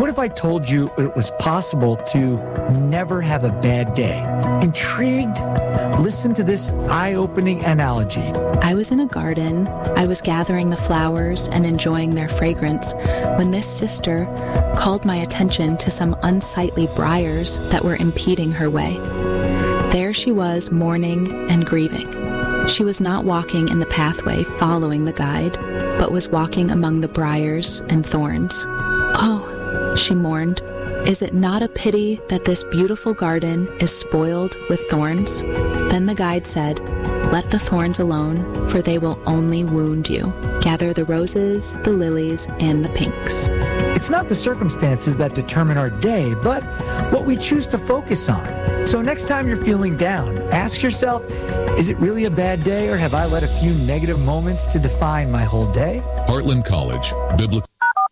What if I told you it was possible to never have a bad day? Intrigued? Listen to this eye-opening analogy. I was in a garden. I was gathering the flowers and enjoying their fragrance when this sister called my attention to some unsightly briars that were impeding her way. There she was, mourning and grieving. She was not walking in the pathway following the guide, but was walking among the briars and thorns. "Oh," she mourned, "is it not a pity that this beautiful garden is spoiled with thorns?" Then the guide said, "Let the thorns alone, for they will only wound you. Gather the roses, the lilies, and the pinks." It's not the circumstances that determine our day, but what we choose to focus on. So next time you're feeling down, ask yourself, is it really a bad day, or have I let a few negative moments to define my whole day? Heartland College, Biblical.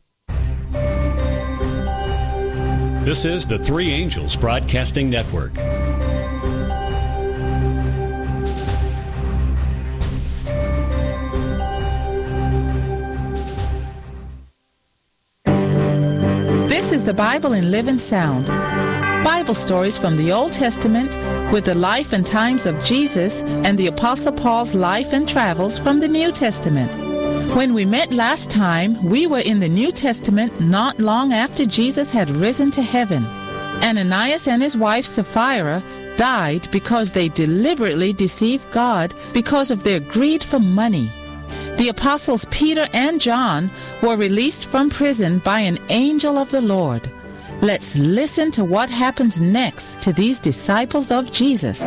This is the Three Angels Broadcasting Network. This is the Bible in Living Sound. Bible stories from the Old Testament with the life and times of Jesus and the Apostle Paul's life and travels from the New Testament. When we met last time, we were in the New Testament not long after Jesus had risen to heaven. Ananias and his wife Sapphira died because they deliberately deceived God because of their greed for money. The apostles Peter and John were released from prison by an angel of the Lord. Let's listen to what happens next to these disciples of Jesus.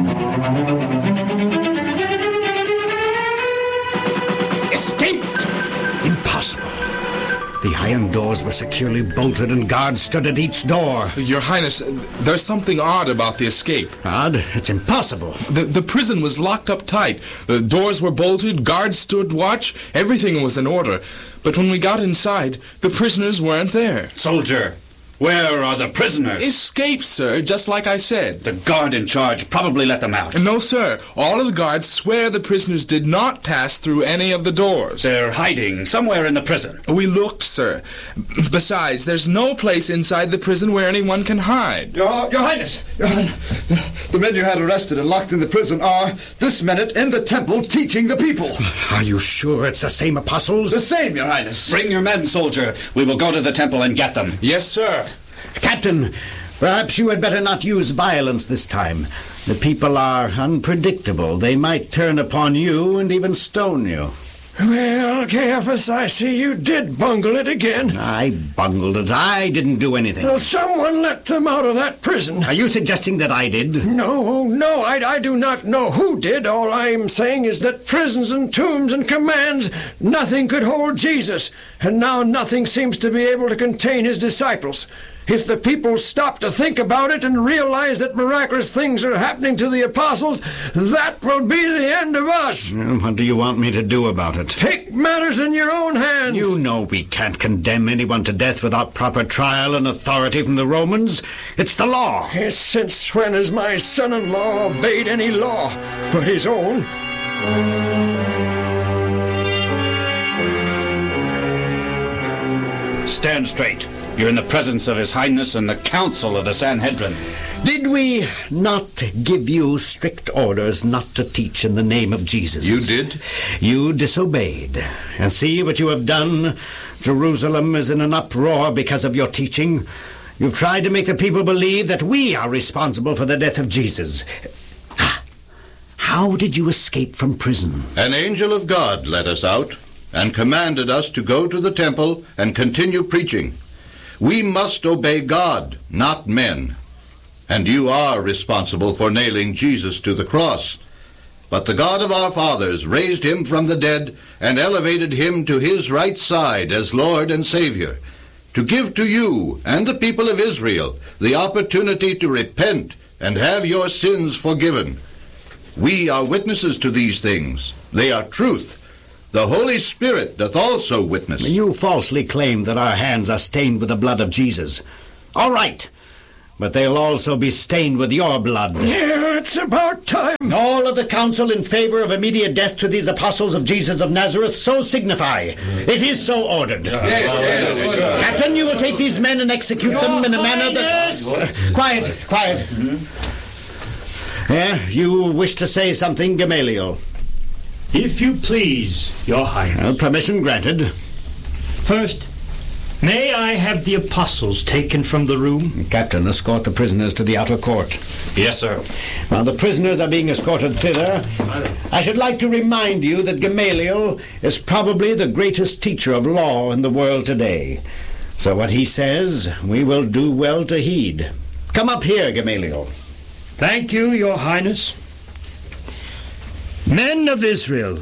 Escaped! Impossible. The iron doors were securely bolted and guards stood at each door. Your Highness, there's something odd about the escape. Odd? It's impossible. The prison was locked up tight. The doors were bolted, guards stood watch, everything was in order. But when we got inside, the prisoners weren't there. Soldier, where are the prisoners? Escaped, sir, just like I said. The guard in charge probably let them out. No, sir. All of the guards swear the prisoners did not pass through any of the doors. They're hiding somewhere in the prison. We looked, sir. Besides, there's no place inside the prison where anyone can hide. Your Highness, the men you had arrested and locked in the prison are, this minute, in the temple teaching the people. Are you sure it's the same apostles? The same, Your Highness. Bring your men, soldier. We will go to the temple and get them. Yes, sir. Captain, perhaps you had better not use violence this time. The people are unpredictable. They might turn upon you and even stone you. Well, Caiaphas, I see you did bungle it again. I bungled it. I didn't do anything. Well, someone let them out of that prison. Are you suggesting that I did? No, I do not know who did. All I'm saying is that prisons and tombs and commands, nothing could hold Jesus. And now nothing seems to be able to contain his disciples. If the people stop to think about it and realize that miraculous things are happening to the apostles, that will be the end of us. What do you want me to do about it? Take matters in your own hands. You know we can't condemn anyone to death without proper trial and authority from the Romans. It's the law. Since when has my son-in-law obeyed any law but his own? Stand straight. You're in the presence of His Highness and the Council of the Sanhedrin. Did we not give you strict orders not to teach in the name of Jesus? You did. You disobeyed. And see what you have done. Jerusalem is in an uproar because of your teaching. You've tried to make the people believe that we are responsible for the death of Jesus. How did you escape from prison? An angel of God let us out and commanded us to go to the temple and continue preaching. We must obey God, not men. And you are responsible for nailing Jesus to the cross. But the God of our fathers raised him from the dead and elevated him to his right side as Lord and Savior, to give to you and the people of Israel the opportunity to repent and have your sins forgiven. We are witnesses to these things. They are truth. The Holy Spirit doth also witness. You falsely claim that our hands are stained with the blood of Jesus. All right. but they'll also be stained with your blood. Yeah, it's about time. All of the council in favor of immediate death to these apostles of Jesus of Nazareth so signify. It is so ordered. Captain, you will take these men and execute them in a manner that... Quiet. You wish to say something, Gamaliel? If you please, Your Highness. Permission granted. First, may I have the apostles taken from the room? Captain, escort the prisoners to the outer court. Yes, sir. While the prisoners are being escorted thither, I should like to remind you that Gamaliel is probably the greatest teacher of law in the world today. So what he says, we will do well to heed. Come up here, Gamaliel. Thank you, Your Highness. Men of Israel,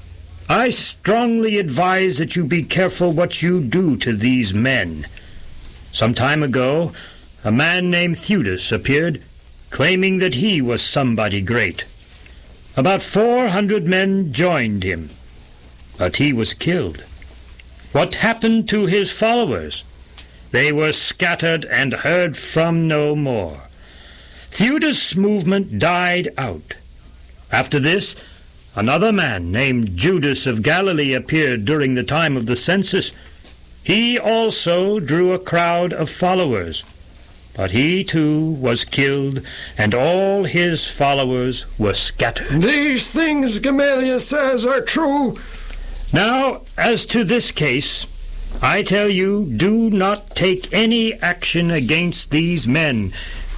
I strongly advise that you be careful what you do to these men. Some time ago, a man named Theudas appeared, claiming that he was somebody great. About 400 men joined him, but he was killed. What happened to his followers? They were scattered and heard from no more. Theudas' movement died out. After this, another man named Judas of Galilee appeared during the time of the census. He also drew a crowd of followers, but he too was killed, and all his followers were scattered. These things Gamaliel says are true. Now, as to this case, I tell you, do not take any action against these men.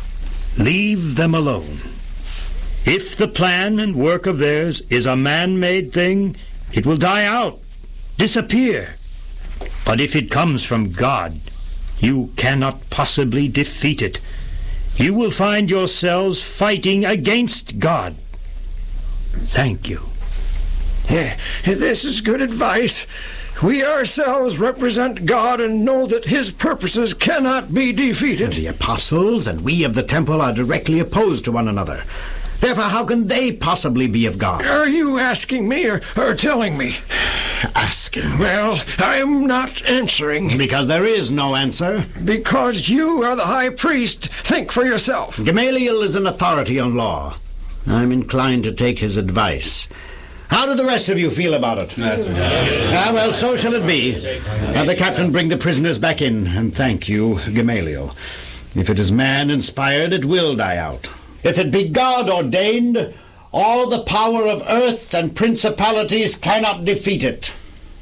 Leave them alone. If the plan and work of theirs is a man-made thing, it will die out, disappear. But if it comes from God, you cannot possibly defeat it. You will find yourselves fighting against God. Thank you. Yeah, this is good advice. We ourselves represent God and know that his purposes cannot be defeated. The apostles and we of the temple are directly opposed to one another. Therefore, how can they possibly be of God? Are you asking me or telling me? Asking. Well, I'm not answering. Because there is no answer. Because you are the high priest. Think for yourself. Gamaliel is an authority on law. I'm inclined to take his advice. How do the rest of you feel about it? Well, so shall it be. Have the captain bring the prisoners back in, and thank you, Gamaliel. If it is man-inspired, it will die out. If it be God-ordained, all the power of earth and principalities cannot defeat it.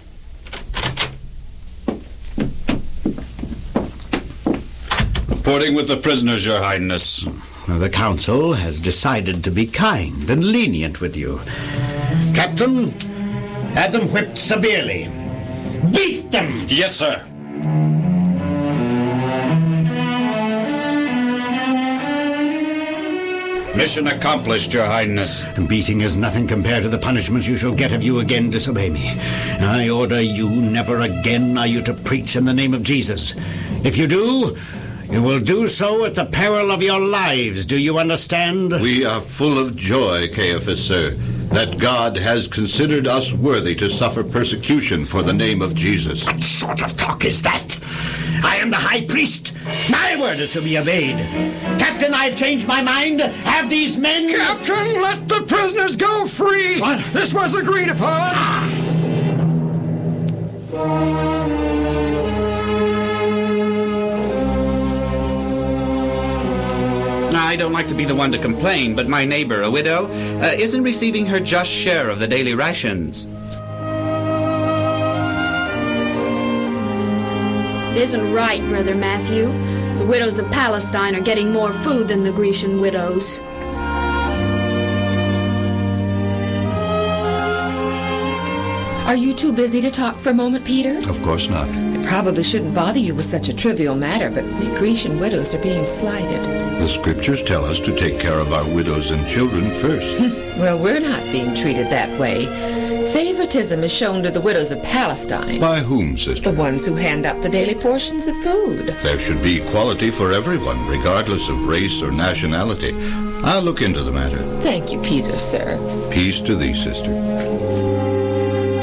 Reporting with the prisoners, Your Highness. The council has decided to be kind and lenient with you. Captain, have them whipped severely. Beat them! Yes, sir. Mission accomplished, Your Highness. Beating is nothing compared to the punishments you shall get if you again disobey me. I order you, never again are you to preach in the name of Jesus. If you do, you will do so at the peril of your lives. Do you understand? We are full of joy, Caiaphas, sir, that God has considered us worthy to suffer persecution for the name of Jesus. What sort of talk is that? I am the high priest. My word is to be obeyed. Captain, I've changed my mind. Have these men... Captain, let the prisoners go free. What? This was agreed upon. I don't like to be the one to complain, but my neighbor, a widow, isn't receiving her just share of the daily rations. It isn't right, Brother Matthew. The widows of Palestine are getting more food than the Grecian widows. Are you too busy to talk for a moment, Peter? Of course not. It probably shouldn't bother you with such a trivial matter, but the Grecian widows are being slighted. The scriptures tell us to take care of our widows and children first. Well, we're not being treated that way. Favoritism is shown to the widows of Palestine. By whom, sister? The ones who hand up the daily portions of food. There should be equality for everyone, regardless of race or nationality. I'll look into the matter. Thank you, Peter, sir. Peace to thee, sister.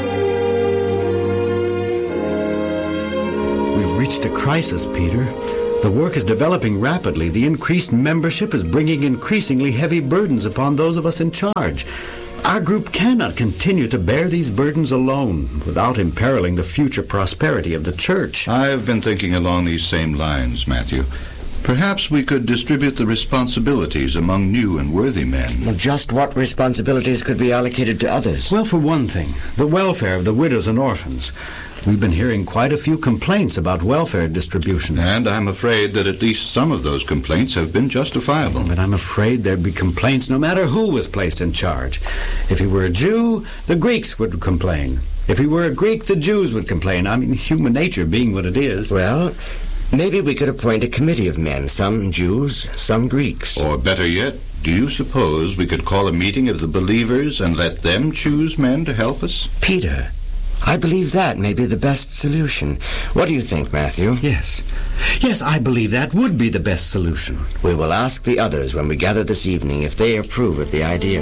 We've reached a crisis, Peter. The work is developing rapidly. The increased membership is bringing increasingly heavy burdens upon those of us in charge. Our group cannot continue to bear these burdens alone without imperiling the future prosperity of the church. I've been thinking along these same lines, Matthew. Perhaps we could distribute the responsibilities among new and worthy men. Well, just what responsibilities could be allocated to others? Well, for one thing, the welfare of the widows and orphans. We've been hearing quite a few complaints about welfare distribution. And I'm afraid that at least some of those complaints have been justifiable. But I'm afraid there'd be complaints no matter who was placed in charge. If he were a Jew, the Greeks would complain. If he were a Greek, the Jews would complain. I mean, human nature being what it is. Well, maybe we could appoint a committee of men, some Jews, some Greeks. Or better yet, do you suppose we could call a meeting of the believers and let them choose men to help us? Peter, I believe that may be the best solution. What do you think, Matthew? Yes, I believe that would be the best solution. We will ask the others when we gather this evening if they approve of the idea.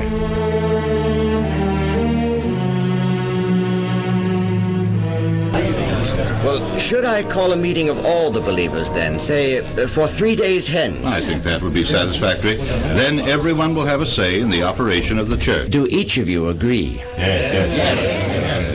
Well, should I call a meeting of all the believers then, say, for 3 days hence? I think that would be satisfactory. Then everyone will have a say in the operation of the church. Do each of you agree? Yes.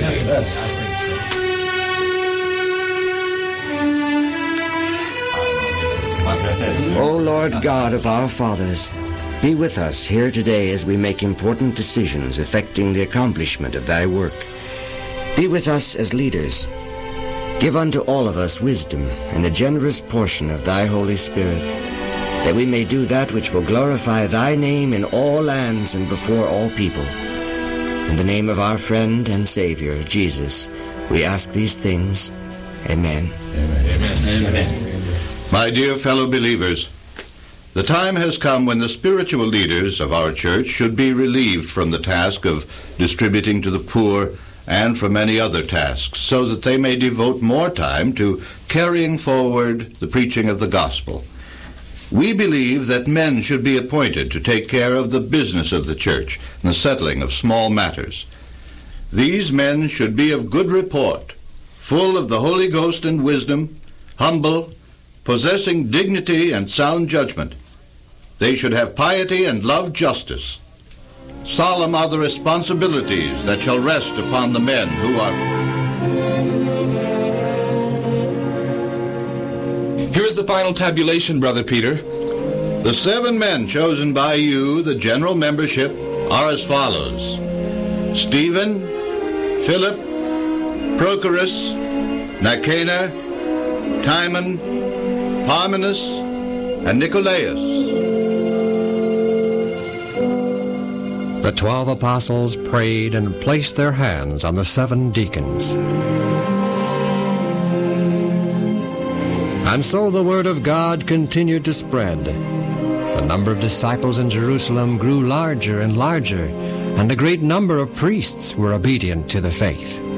O Lord God of our fathers, be with us here today as we make important decisions affecting the accomplishment of thy work. Be with us as leaders. Give unto all of us wisdom and a generous portion of thy Holy Spirit, that we may do that which will glorify thy name in all lands and before all people. In the name of our friend and Savior, Jesus, we ask these things. Amen. Amen. My dear fellow believers, the time has come when the spiritual leaders of our church should be relieved from the task of distributing to the poor and from many other tasks, so that they may devote more time to carrying forward the preaching of the gospel. We believe that men should be appointed to take care of the business of the church and the settling of small matters. These men should be of good report, full of the Holy Ghost and wisdom, humble, possessing dignity and sound judgment. They should have piety and love justice. Solemn are the responsibilities that shall rest upon the men who are... Here's the final tabulation, Brother Peter. The 7 men chosen by you, the general membership, are as follows: Stephen, Philip, Prochorus, Nicanor, Timon, Parmenas, and Nicolaus. The 12 apostles prayed and placed their hands on the 7 deacons. And so the word of God continued to spread. The number of disciples in Jerusalem grew larger and larger, and a great number of priests were obedient to the faith.